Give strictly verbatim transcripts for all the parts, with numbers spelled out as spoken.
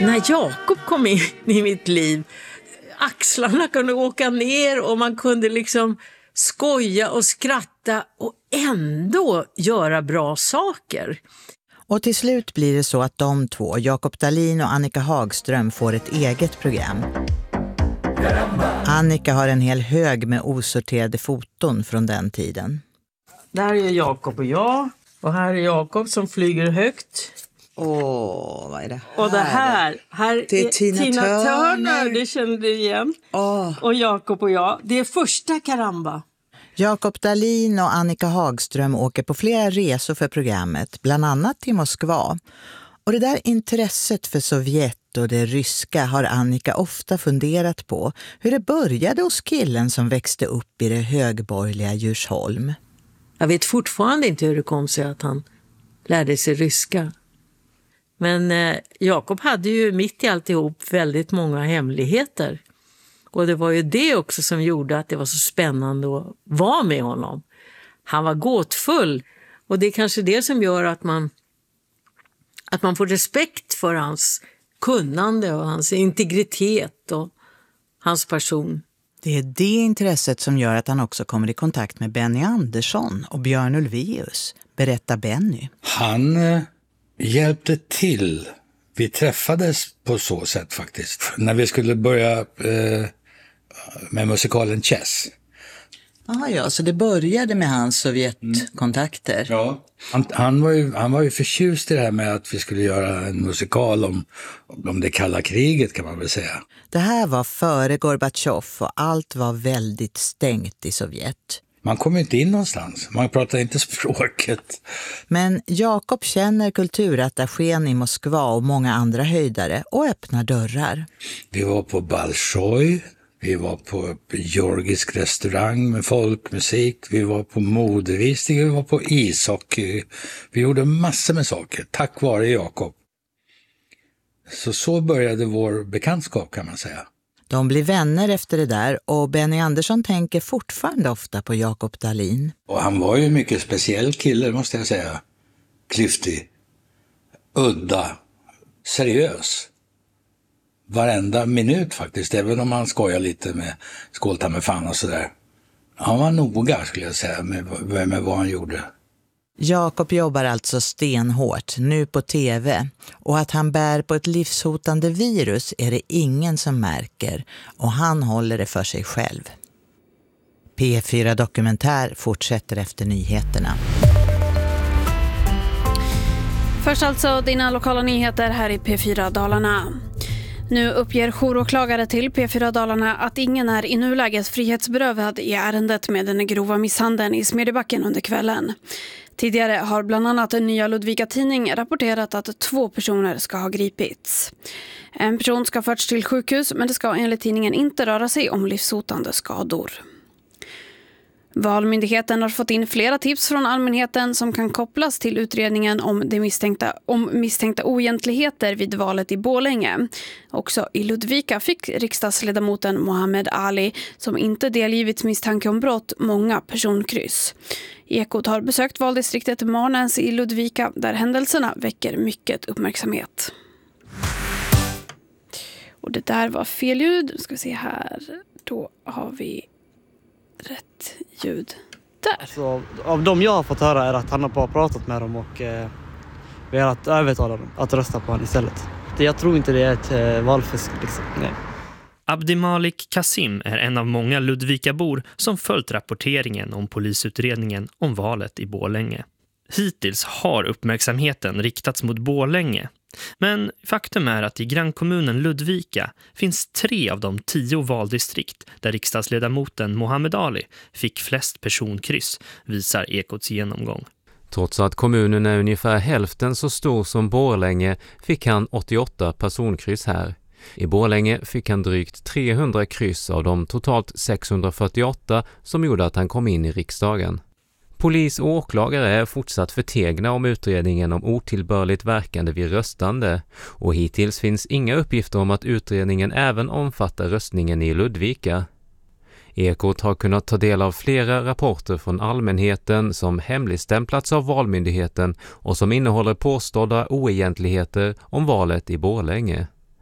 När Jakob kom in i mitt liv, axlarna kunde åka ner och man kunde liksom skoja och skratta och ändå göra bra saker. Och till slut blir det så att de två, Jakob Dahlin och Annika Hagström, får ett eget program. Annika har en hel hög med osorterade foton från den tiden. Där är Jakob och jag. Och här är Jakob som flyger högt. Åh, vad är det här? Och det här, här det är är Tina, Tina Turner. Turner. Det kände du igen. Åh. Och Jakob och jag. Det är första Karamba. Jakob Dahlin och Annika Hagström åker på flera resor för programmet, bland annat till Moskva. Och det där intresset för Sovjet och det ryska har Annika ofta funderat på. Hur det började hos killen som växte upp i det högborgerliga Djursholm. Jag vet fortfarande inte hur det kom sig att han lärde sig ryska. Men eh, Jakob hade ju mitt i alltihop väldigt många hemligheter. Och det var ju det också som gjorde att det var så spännande att vara med honom. Han var gåtfull. Och det är kanske det som gör att man, att man får respekt för hans kunnande och hans integritet och hans person. Det är det intresset som gör att han också kommer i kontakt med Benny Andersson och Björn Ulvaeus, berättar Benny. Han eh, hjälpte till. Vi träffades på så sätt faktiskt. När vi skulle börja eh, med musikalen Chess. Aha, ja, så det började med hans Sovjetkontakter. Mm. Ja. Han, han, var ju, han var ju förtjust i det här med att vi skulle göra en musikal om, om det kalla kriget, kan man väl säga. Det här var före Gorbatjov och allt var väldigt stängt i Sovjet. Man kom inte in någonstans, man pratade inte språket. Men Jakob känner kulturattachén i Moskva och många andra höjdare och öppnar dörrar. Vi var på Bolshoi. Vi var på georgisk restaurang med folkmusik. Vi var på modevisning. Vi var på ishockey. Vi gjorde massor med saker tack vare Jakob. Så så började vår bekantskap, kan man säga. De blir vänner efter det där och Benny Andersson tänker fortfarande ofta på Jakob Dahlin. Och han var ju en mycket speciell kille, måste jag säga. Klyftig, udda, seriös. Varenda minut faktiskt, även om han skojar lite med skålta med fan och sådär. Han var noga, skulle jag säga, med, med vad han gjorde. Jakob jobbar alltså stenhårt, nu på tv. Och att han bär på ett livshotande virus är det ingen som märker. Och han håller det för sig själv. P fyra Dokumentär fortsätter efter nyheterna. Först alltså dina lokala nyheter här i P fyra Dalarna. Nu uppger jouråklagare till P fyra Dalarna att ingen är i nuläget frihetsberövad i ärendet med den grova misshandeln i Smedjebacken under kvällen. Tidigare har bland annat den nya Ludvika tidning rapporterat att två personer ska ha gripits. En person ska förts till sjukhus, men det ska enligt tidningen inte röra sig om livshotande skador. Valmyndigheten har fått in flera tips från allmänheten som kan kopplas till utredningen om, det misstänkta, om misstänkta oegentligheter vid valet i Borlänge. Också i Ludvika fick riksdagsledamoten Mohammed Ali, som inte delgivits misstanke om brott, många personkryss. Ekot har besökt valdistriktet Marnäs i Ludvika där händelserna väcker mycket uppmärksamhet. Och det där var fel ljud. Nu ska vi se här. Då har vi rätt ljud där. Så, av de jag har fått höra är att han har bara pratat med dem och eh, vi har att övertala dem att rösta på honom istället. Det, jag tror inte det är ett eh, valfusk liksom. Nej. Abdimalik Kasim är en av många Ludvikabor som följt rapporteringen om polisutredningen om valet i Borlänge. Hittills har uppmärksamheten riktats mot Borlänge. Men faktum är att i grannkommunen Ludvika finns tre av de tio valdistrikt där riksdagsledamoten Mohammed Ali fick flest personkryss, visar Ekots genomgång. Trots att kommunen är ungefär hälften så stor som Borlänge fick han åttioåtta personkryss här. I Borlänge fick han drygt trehundra kryss av de totalt sexhundrafyrtioåtta som gjorde att han kom in i riksdagen. Polis och åklagare är fortsatt förtegna om utredningen om otillbörligt verkande vid röstande och hittills finns inga uppgifter om att utredningen även omfattar röstningen i Ludvika. Ekot har kunnat ta del av flera rapporter från allmänheten som hemligstämplats av valmyndigheten och som innehåller påstådda oegentligheter om valet i Borlänge.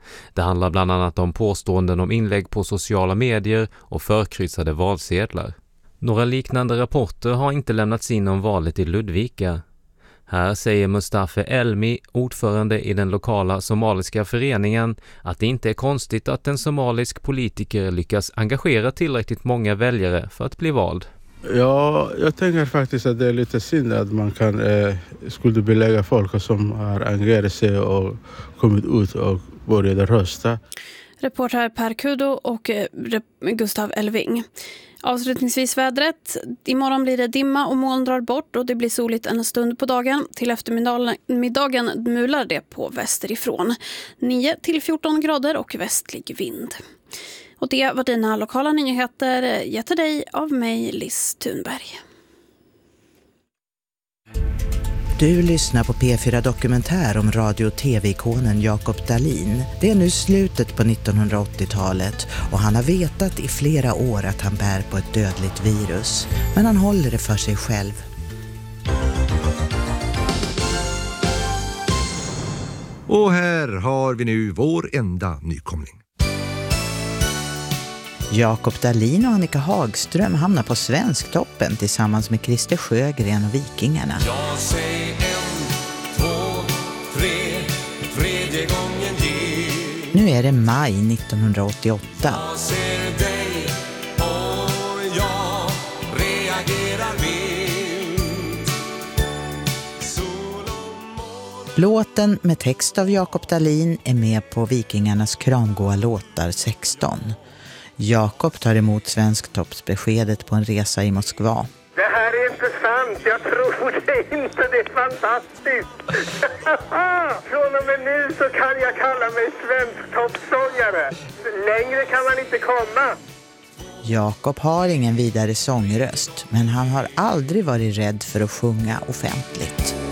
Det handlar bland annat om påståenden om inlägg på sociala medier och förkryssade valsedlar. Några liknande rapporter har inte lämnats in om valet i Ludvika. Här säger Mustafa Elmi, ordförande i den lokala somaliska föreningen, att det inte är konstigt att en somalisk politiker lyckas engagera tillräckligt många väljare för att bli vald. Ja, jag tänker faktiskt att det är lite synd att man kan eh, skuldbelägga folk som har engagerat sig och kommit ut och började rösta. Reporter Per Kudo och eh, Gustav Elving. Avslutningsvis vädret. Imorgon blir det dimma och moln drar bort och det blir soligt en stund på dagen. Till eftermiddagen mular det på västerifrån. nio till fjorton grader och västlig vind. Och det var dina lokala nyheter. Ge till dig av mig, Liz Thunberg. Du lyssnar på P fyra Dokumentär om radio- och tv-ikonen Jakob Dahlin. Det är nu slutet på nittonhundraåttiotalet och han har vetat i flera år att han bär på ett dödligt virus. Men han håller det för sig själv. Och här har vi nu vår enda nykomling. Jakob Dahlin och Annika Hagström hamnar på Svensktoppen tillsammans med Christer Sjögren och Vikingarna. Jag säger en, två, tre, tredje gången ge. Nu är det maj nittonhundraåttioåtta. Jag ser dig och jag reagerar vilt. Låten med text av Jakob Dahlin är med på Vikingarnas kramgoa låtar sexton. Jakob tar emot Svensktoppsbeskedet på en resa i Moskva. Det här är inte sant, jag tror det inte, det är fantastiskt. Från och med nu så kan jag kalla mig Svensktoppsångare. Längre kan man inte komma. Jakob har ingen vidare sångröst, men han har aldrig varit rädd för att sjunga offentligt.